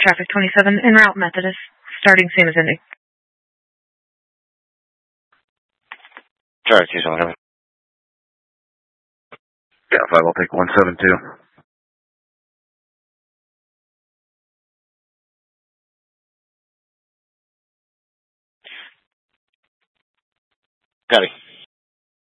traffic 27, en route Methodist, starting same as ending. Charlie 277. Yeah, 5, I'll take 172. Copy.